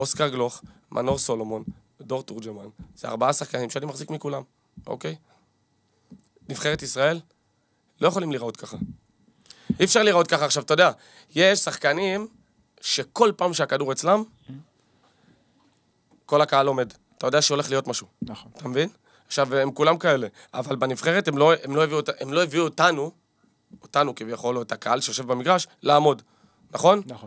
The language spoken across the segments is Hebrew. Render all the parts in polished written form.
אוסקר גלוך, מנור סולומון, דור תורג'מן. זה 4 שחקנים שאני מחזיק מכולם, אוקיי? נבחרת ישראל, לא יכולים לראות ככה. אי אפשר לראות ככה. עכשיו, אתה יודע, יש שחקנים שכל פעם שהכדור אצלם, כל הקהל עומד. אתה יודע שהולך להיות משהו. נכון. אתה מבין? עכשיו, הם כולם כאלה. אבל בנבחרת הם לא הביאו אותנו כביכול, או את הקהל שיושב במגרש, לעמוד. נכון? נכון.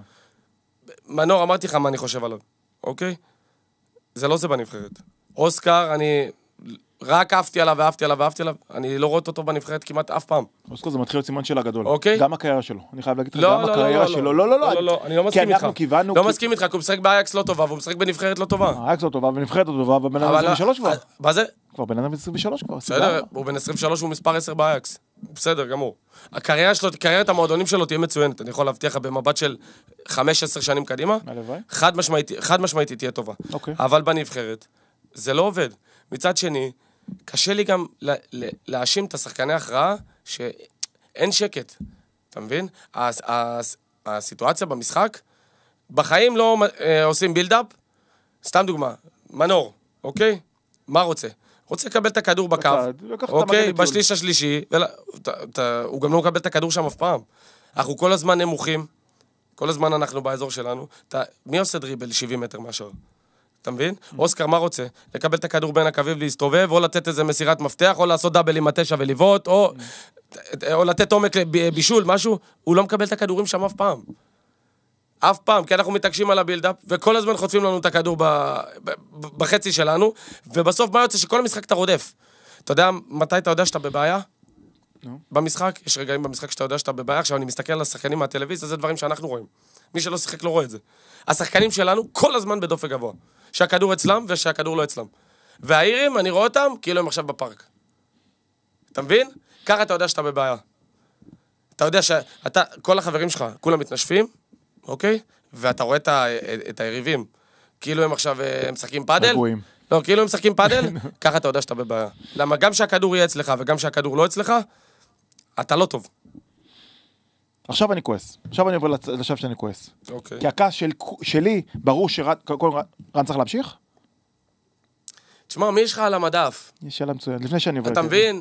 מנור, אמרתי לך מה אני חושב עליו. אוקיי? זה לא זה בנבחרת. אוסקר, אני רק אהבתי עליו. אני לא רואה אותו בנבחרת כמעט אף פעם. אוסקר זה מתחיל להיות סימן של הגדול. אוקיי? גם הקריירה שלו. אני חייב להגיד לך, לא, גם הקריירה שלו. לא, אני לא מסכים איתך. קיוונו... לא מסכים איתך, כי הוא משחק באייקס לא טובה, והוא משחק בנבחרת לא טובה. האייקס לא טובה, ונבחרת לא טובה, ובן אדם 23 כבר. מה זה? כבר בן אדם 23 כבר. בסדר, הוא בן 23, הוא מספר 10 באייקס. בסדר, גמור. הקריירה שלו, קריירת המועדונים שלו תהיה מצוינת. אני יכול להבטיח במבט של 5-10 שנים קדימה. חד משמעית תהיה טובה. אבל בנבחרת, זה לא עובד. מצד שני, קשה לי גם להאשים את השחקני ההכרעה שאין שקט. אתה מבין? הסיטואציה במשחק, בחיים לא עושים בילדאפ. סתם דוגמה, מנור, אוקיי? מה רוצה? רוצה לקבל את הכדור בקו, אוקיי? בשליש השלישי, הוא גם לא מקבל את הכדור שם אף פעם. אנחנו כל הזמן נמוכים, כל הזמן אנחנו באזור שלנו. מי עושה דריבל 70 מטר מהשאר? אתה מבין? אוסקר, מה רוצה? לקבל את הכדור בין הקווים להסתובב, או לתת איזה מסירת מפתח, או לעשות דאבל עם 9 ולבעוט, או לתת עומק בישול, משהו. הוא לא מקבל את הכדורים שם אף פעם. אף פעם, כי אנחנו מתעקשים על הבילדאפ, וכל הזמן חוטפים לנו את הכדור בחצי שלנו, ובסוף מה יוצא? שכל המשחק אתה רודף. אתה יודע מתי אתה יודע שאתה בבעיה? במשחק, יש רגעים במשחק שאתה יודע שאתה בבעיה. עכשיו אני מסתכל על השחקנים מהטלוויזיה, זה דברים שאנחנו רואים. מי שלא שיחק לא רואה את זה. השחקנים שלנו כל הזמן בדופק גבוה. שהכדור אצלם ושהכדור לא אצלם. והאירים, אני רואה אותם כאילו הם עכשיו בפארק. אתה מבין? ככה אתה יודע שאתה בבעיה. אתה יודע שאתה, כל החברים שלך, כולם מתנשפים, אוקיי? ואתה רואה את היריבים, כאילו הם עכשיו משחקים פאדל. לא, כאילו הם משחקים פאדל, ככה אתה יודע שאתה בבעיה. למה גם שהכדור יהיה אצלך וגם שהכדור לא אצלך, אתה לא טוב. עכשיו אני כועס. עכשיו אני עובר לשלב שאני כועס. אוקיי. כי הכעס שלי, ברור שרן צריך להמשיך? תשמע, מי יש לך על המדף? יש שאלה מצוין. לפני שאני עובר... אתה מבין?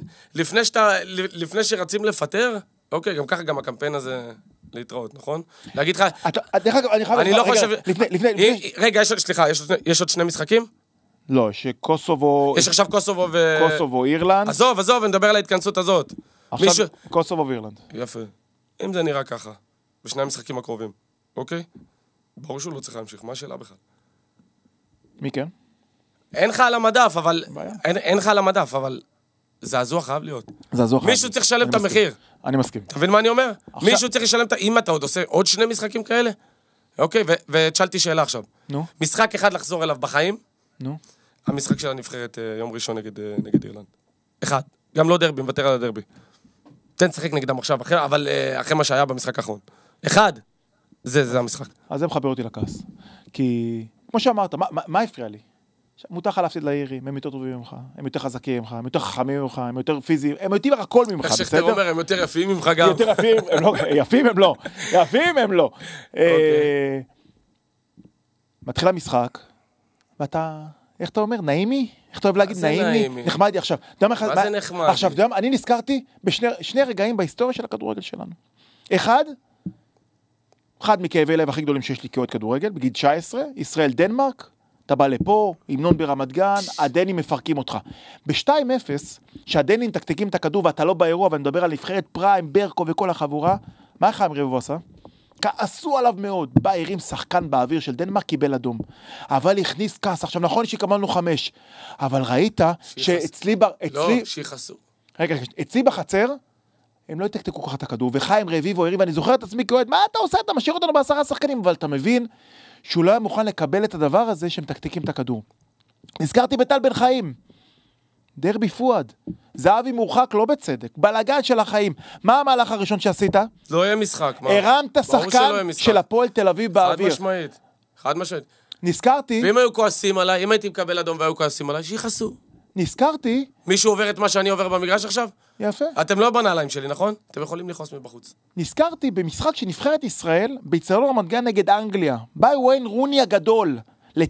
לפני שרצים לפטר, אוקיי, גם ככה גם הקמפיין הזה להתראות, נכון? להגיד לך... אני לא חושב... רגע, סליחה, יש עוד 2 משחקים? לא, שקוסובו... יש עכשיו קוסובו קוסובו, אירלנד. עזוב, נדבר על ההתכנסות הזאת. עכשיו קוסובו ואירלנד. יפה. אם זה נראה ככה, בשני המשחקים הקרובים, אוקיי? ברור שהוא לא צריך להמשיך, מה השאלה בכלל? מי כן? אין לך על המדף, אבל... זעזוע חייב להיות. מישהו צריך לשלם את המחיר. אני מסכים. אתה מבין מה אני אומר? מישהו צריך לשלם את... אם אתה עוד עושה עוד 2 משחקים כאלה, אוקיי? ותשאלתי שאלה עכשיו. נו. משחק אחד לחזור אליו בחיים, נו. המשחק של הנבחרת יום ראשון נגד אירלנד. אחד. גם לא דרבי, מוותר על הדרבי. תן לשחק נגדם עכשיו, אבל אחרי מה שהיה במשחק האחרון. אחד. זה המשחק. אז זה מחבר אותי לכעס. כי, כמו שאמרת, מה הפריע לי? מותר לך להפסיד לאירים, הם יותר טובים ממך, הם יותר חזקים ממך, הם יותר חכמים ממך, הם יותר פיזיים, הם יותר הכל ממך, בסדר? איך שכתר אומר, הם יותר יפים ממך גם. יותר יפים, יפים הם לא. מתחיל המשחק, ואתה, איך אתה אומר, נעימי? איך אתה אוהב להגיד נעימי? נחמדי עכשיו. מה זה נחמדי? עכשיו, אני נזכרתי בשני רגעים בהיסטוריה של הכדורגל שלנו. אחד מכאבי לב הכי גדולים שיש לי כאוהד כדורגל, בגיל 19, ישראל דנמרק, אתה בא לפה, המנון ברמת גן, הדנים מפרקים אותך. ב-2-0, שהדנים תקתקים את הכדור ואתה לא באירוע, ואני מדבר על נבחרת פריים, ברקו וכל החבורה, מה חיים רבוב עשה? כעסו עליו מאוד, בא הרים שחקן באוויר של דנמרק, קיבל אדום. אבל הכניס כעס, עכשיו נכון שיקמלנו 5, אבל ראית שאצלי... לא, שיחסו. רגע, אצלי בחצר, הם לא יתקתקו ככה את הכדור, וחיים רביבו הרים, ואני זוכר את עצמי כאוהד, מה אתה עושה? אתה משאיר אותנו ב10 שחקנים, אבל אתה מבין שהוא לא היה מוכן לקבל את הדבר הזה שהם תקתקים את הכדור. נזכרתי בטל בן חיים, דרבי פואד, זהבי מורחק לא בצדק, בלגן של החיים. מה המהלך הראשון שעשית? לא יהיה משחק. הרמת שחקן של הפועל תל אביב באוויר. חד משמעית. נזכרתי... ואם היו כועסים עליי, אם הייתי מקבל אדום והיו כועסים עליי, שיחסו. נזכרתי... מישהו עובר את מה שאני עובר במגרש עכשיו? יפה. אתם לא בנעליים שלי, נכון? אתם יכולים לחוס מבחוץ. נזכרתי במשחק שנבחרת ישראל, באצטדיון רמת גן נגד אנגליה. בא וויין רוני הגדול.